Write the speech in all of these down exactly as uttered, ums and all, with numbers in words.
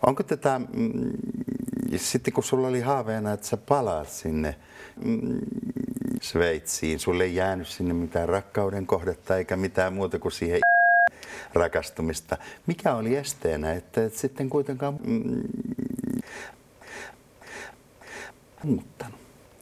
Onko tätä, mm, sitten kun sulla oli haaveena, että sä palaat sinne mm, Sveitsiin, sulle ei jäänyt sinne mitään rakkauden kohdetta eikä mitään muuta kuin siihen rakastumista. Mikä oli esteenä, että et sitten kuitenkaan mm, muuttanut?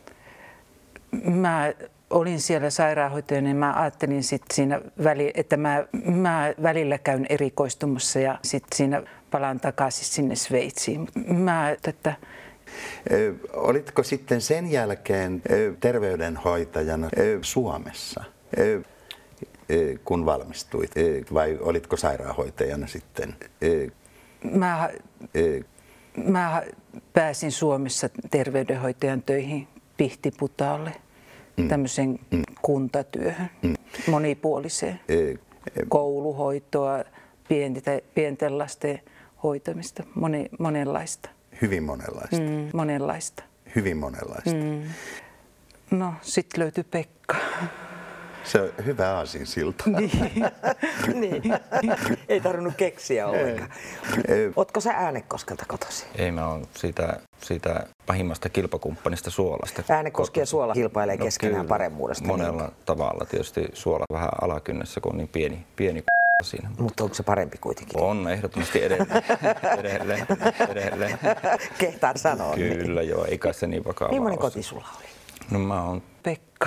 Mä olin siellä sairaanhoitajana ja mä ajattelin sit siinä, väli, että mä, mä välillä käyn erikoistumassa ja sitten siinä palaan takaisin sinne Sveitsiin. Mä, että Olitko sitten sen jälkeen terveydenhoitajana Suomessa, kun valmistuit, vai olitko sairaanhoitajana sitten? Mä, mä pääsin Suomessa terveydenhoitajan töihin Pihtiputaalle, mm. tämmöiseen mm. kuntatyöhön, mm. monipuoliseen, kouluhoitoa, pienten, pienten lasten hoitamista, moni, monenlaista. Hyvin monenlaista. Mm, monenlaista. Hyvin monenlaista. Mm. No, sitten löytyi Pekka. Se on hyvä aasinsilta. Niin. niin. Ei tarvinnut keksiä ollenkaan. Ootko sä Äänekoskelta kotoisin? Ei, mä oon siitä, siitä pahimmasta kilpakumppanista Suolasta. Äänekoski ja Suola kilpailee no, keskenään kyllä, paremmuudesta. Monella niin. tavalla. Tietysti Suola vähän alakynnessä, kun on niin pieni, pieni siinä. Mutta onko se parempi kuitenkin? On, ehdottomasti edelleen. edelleen, edelleen. Kehtaan sanoa. Kyllä niin. joo, ei kai se niin vakavaa. Millainen koti sulla oli? No mä oon Pekka.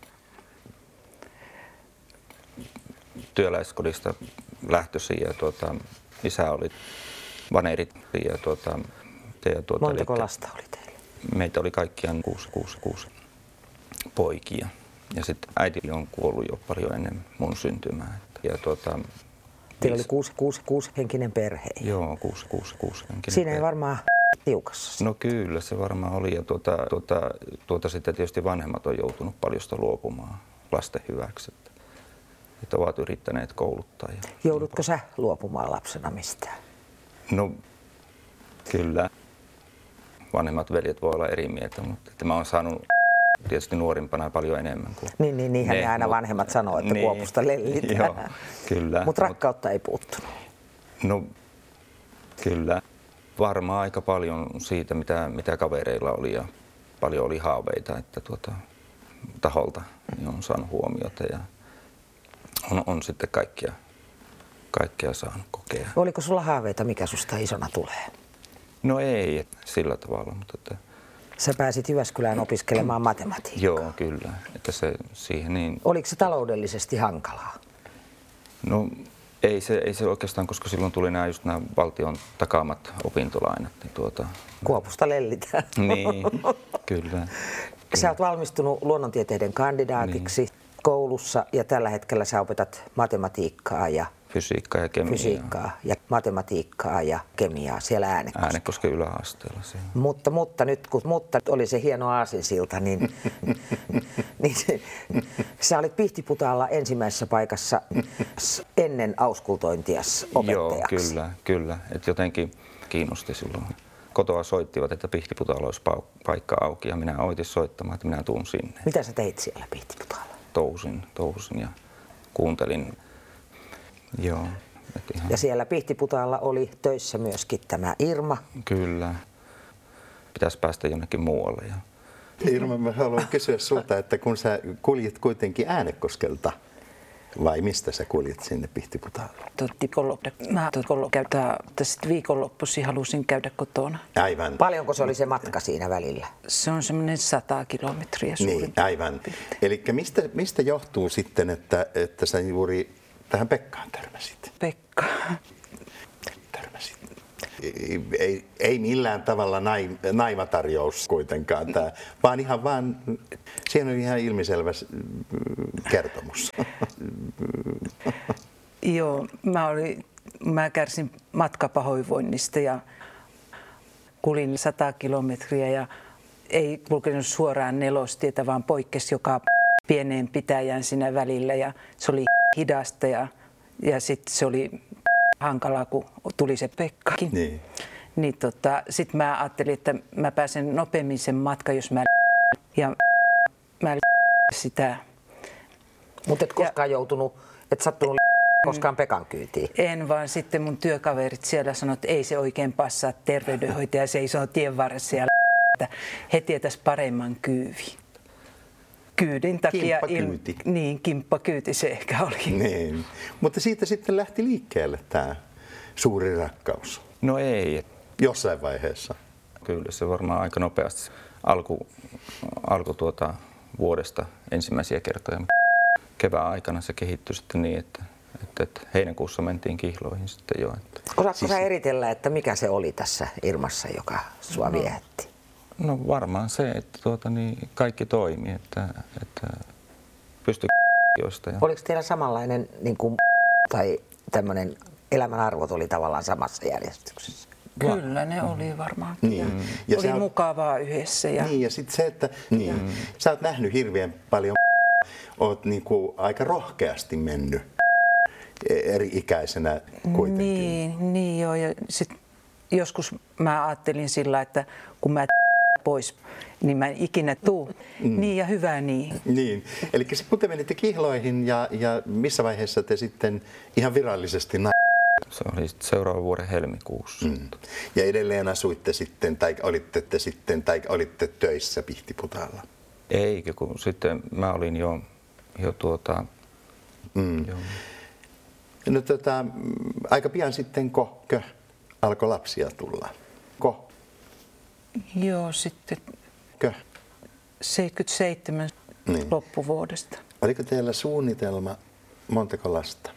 Työläiskodista lähtöisin ja tuota, isä oli vanerit ja tuota, ja tuota, montako eli, lasta oli teillä? Meitä oli kaikkiaan kuusi, kuusi, kuusi poikia ja sitten äiti on kuollut jo paljon ennen mun syntymää. Ja tuota, teillä oli kuusi, kuusi, kuusi henkinen perhe? Joo, kuusi, kuusi, kuusi henkinen Siinä ei perhe. Varmaan tiukassa. No kyllä se varmaan oli ja tuota, tuota, tuota sitten tietysti vanhemmat on joutunut paljosta luopumaan lasten hyväksi. Että ovat yrittäneet kouluttaa. Ja joudutko sä luopumaan lapsena mistään? No kyllä. Vanhemmat veljet voi olla eri mieltä, mutta että mä oon saanut tietysti nuorimpana paljon enemmän kuin Niin, niin niinhän ne, aina vanhemmat sanoo, että niin, kuopusta lellitään. Joo, kyllä. Mutta rakkautta Mut, ei puuttunut. No kyllä. Varmaan aika paljon siitä, mitä, mitä kavereilla oli ja paljon oli haaveita, että tuota, taholta niin on saanut huomiota ja On, on sitten kaikkia, kaikkia saanut kokea. Oliko sulla haaveita, mikä susta isona tulee? No ei sillä tavalla, mutta että sä pääsit Jyväskylään opiskelemaan matematiikkaa. Joo, kyllä. Että se, siihen niin. Oliko se taloudellisesti hankalaa? No ei se, ei se oikeastaan, koska silloin tuli nämä just nämä valtion takaamat opintolainat. Niin tuota, kuopusta lellitään. Niin, kyllä. Sä oot valmistunut luonnontieteiden kandidaatiksi. Niin. Koulussa ja tällä hetkellä sä opetat matematiikkaa ja fysiikkaa ja kemiaa. Fysiikkaa ja matematiikkaa ja kemiaa siellä Äänekoskella. Äänekosken yläasteella siinä. Mutta, mutta nyt kun mutta oli se hieno aasinsilta, niin, niin sä olit Pihtiputaalla ensimmäisessä paikassa ennen auskultointias opettajaksi. Joo, kyllä, kyllä. Et jotenkin kiinnosti silloin. Kotoa soittivat, että Pihtiputaalla olisi paikka auki ja minä oitin soittamaan, että minä tuun sinne. Mitä sä teit siellä Pihtiputaalla? Tousin, tousin ja kuuntelin. Joo, ihan. Ja siellä Pihtiputaalla oli töissä myöskin tämä Irma. Kyllä. Pitäisi päästä jonnekin muualle. Ja Irma, mä haluan kysyä sulta, että kun sä kuljit kuitenkin Äänekoskelta, vai mistä sä kuljit sinne Pihtiputaalle? Mä käytän sitten viikonloppuisin halusin käydä kotona. Aivan. Paljonko se oli se matka siinä välillä? Se on semmoinen sata kilometriä suurin. Niin, aivan. Eli mistä, mistä johtuu sitten, että, että sä juuri tähän Pekkaan törmäsit? Pekka. Törmäsit. Ei, ei, ei millään tavalla naim, naimatarjous kuitenkaan, tää, vaan ihan vaan, siinä on ihan ilmiselvä kertomus. Joo, mä, olin, mä kärsin matkapahoinvoinnista ja kulin sata kilometriä ja ei kulkenut suoraan nelostietä, vaan poikkesi joka pieneen pitäjään siinä välillä ja se oli hidasta ja, ja sitten se oli hankalaa, kun tuli se Pekkakin. Niin. Niin tota, sitten mä ajattelin, että mä pääsen nopeammin sen matkan, jos mä ja mä sitä. Mutta et koskaan ja, joutunut, et sattunut koskaan Pekan kyytiin? En, vaan sitten mun työkaverit siellä sanoi, että ei se oikein passaa terveydenhoitaja seisoo tien varressa siellä, että he tietäis paremman kyyvin. Kyydin takia... Kimppakyyti. Il... Niin, kimppakyyti se ehkä oli. Niin. Mutta siitä sitten lähti liikkeelle tämä suuri rakkaus. No ei. Jossain vaiheessa. Kyllä se varmaan aika nopeasti alku, alku tuota vuodesta ensimmäisiä kertoja. Kevään aikana se kehittyi sitten niin, että, että, että heinäkuussa mentiin kihloihin sitten jo. Että. Osaatko siis... sä eritellä, että mikä se oli tässä Irmassa, joka sua no, viehätti? No varmaan se, että tuota, niin kaikki toimi, että, että pystyi joista. Ja... Oliko teillä samanlainen niin kuin, tai tämmöinen elämän arvot oli tavallaan samassa järjestyksessä? Kyllä ne oli varmaankin. Niin. Ja Ja oli on... mukavaa yhdessä. Ja... Niin, ja sitten se, että niin, mm. sä oot nähnyt hirveän paljon, oot niinku aika rohkeasti mennyt eri ikäisenä kuitenkin. Niin, niin joo. Ja sit joskus mä ajattelin sillä, että kun mä pois, niin mä en ikinä tuu. Mm. Niin ja hyvä niin. Niin, eli sitten te menitte kihloihin ja, ja missä vaiheessa te sitten ihan virallisesti na- Se oli seuraavan vuoden helmikuussa. Mm. Ja edelleen asuitte sitten, tai olitte te sitten, tai olitte töissä Pihtiputaalla? Eikä, kun sitten mä olin jo, jo tuota... Mm. Jo. No tota, aika pian sitten kohkö alkoi lapsia tulla? Ko? Joo, sitten Kö? seitsemänkymmentäseitsemän Niin. loppuvuodesta. Oliko teillä suunnitelma montako lasta?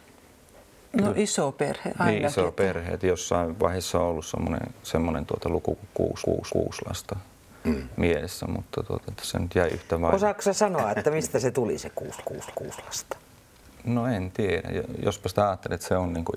No iso perhe ainakin. Niin, iso perhe. Että jossain vaiheessa on ollut semmoinen, semmoinen tuota luku kuin kuusi, kuusi, kuusi lasta mm. mielessä, mutta tuota, se nyt jäi yhtä vain. Osaatko sä sanoa, että mistä se tuli se kuusi, kuusi, kuusi lasta? No en tiedä. Jospa sitä ajattelet, että se on niin kuin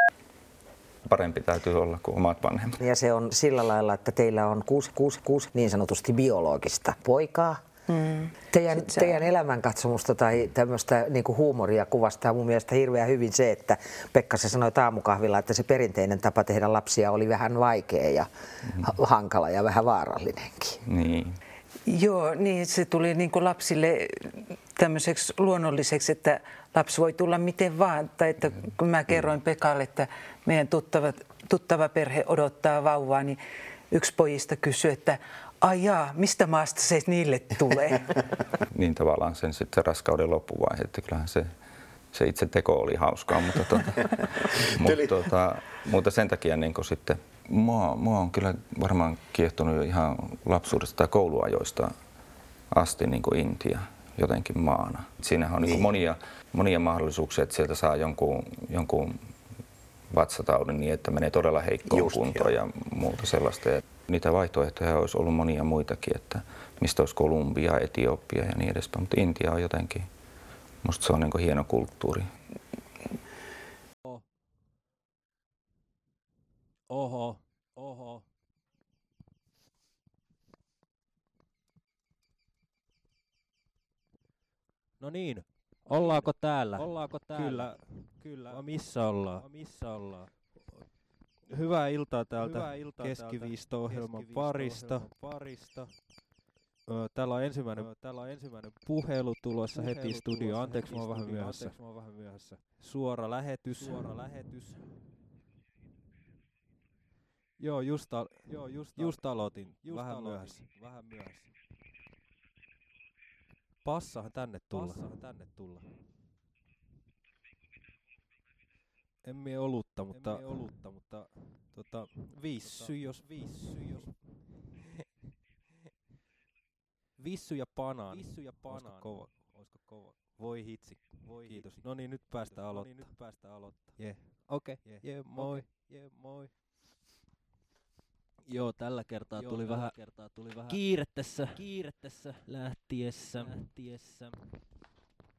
parempi täytyy olla kuin omat vanhemmat. Ja se on sillä lailla, että teillä on kuusi, kuusi, kuusi niin sanotusti biologista poikaa. Mm. Teidän, teidän elämänkatsomusta tai tämmöistä niin kuin huumoria kuvastaa mun mielestä hirveän hyvin se, että Pekka sä sanoit aamukahvilla, että se perinteinen tapa tehdä lapsia oli vähän vaikea ja mm. hankala ja vähän vaarallinenkin. Niin. Joo, niin se tuli niin kuin lapsille tämmöiseksi luonnolliseksi, että lapsi voi tulla miten vaan. Tai että kun mä kerroin Pekalle, että meidän tuttava, tuttava perhe odottaa vauvaa, niin yksi pojista kysyi, että ai jaa, mistä maasta se niille tulee? Niin tavallaan sen sitten raskauden loppuvaihe, että kyllähän se, se itse teko oli hauskaa, mutta, tuota, mutta, tuota, mutta sen takia niin sitten mua, mua on kyllä varmaan kiehtonut jo ihan lapsuudesta tai kouluajoista asti niin kuin Intia jotenkin maana. Siinähän on niin. Niin monia, monia mahdollisuuksia, että sieltä saa jonkun, jonkun vatsataudin niin, että menee todella heikkoon Just, kuntoon jo. Ja muuta sellaista. Ja niitä vaihtoehtoja olisi ollut monia muitakin, että mistä olisi Kolumbia, Etiopia ja niin edespäin, mutta Intia on jotenkin, musta se on niin kuin hieno kulttuuri. Oho, oho. No niin, ollaanko täällä? Ollaanko täällä? Kyllä, kyllä. No, missä ollaan? No, missä ollaan? Hyvää iltaa täältä Hyvää iltaa Keskiviisto-ohjelman parista. parista. Täällä on ensimmäinen, täällä on ensimmäinen puhelu tulossa puhelu heti studio. Anteeksi, mä oon vähän myöhässä. Anteeksi, mä oon vähän myöhässä. Suora lähetys. Suora lähetys. Joo, just, al- Joo, just, al- just aloitin. Just vähän aloitin. myöhässä. Vähän myöhässä. Passahan tänne tulla. Passahan tänne tulla. En mie olutta, mutta, en mie olutta, mutta tota, vissy jos vissy jos Vissu ja banaan. Vissu ja banaan. Olisiko kova? Olisiko kova? Voi hitsi. Voi Kiitos. No niin, nyt päästään aloittaa. No niin, nyt päästään aloittaa. Jee. Okei. Jee, moi. Jee, moi. Joo, tällä kertaa Joo, tuli tällä vähän kertaa tuli vähän kiire tässä, kiire tässä lähtiessä. lähtiessä.